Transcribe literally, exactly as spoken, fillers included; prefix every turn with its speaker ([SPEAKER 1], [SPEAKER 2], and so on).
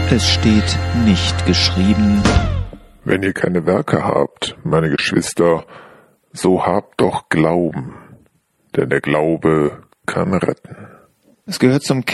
[SPEAKER 1] Es steht nicht geschrieben.
[SPEAKER 2] Wenn ihr keine Werke habt, meine Geschwister, so habt doch Glauben, denn der Glaube kann retten.
[SPEAKER 1] Es gehört zum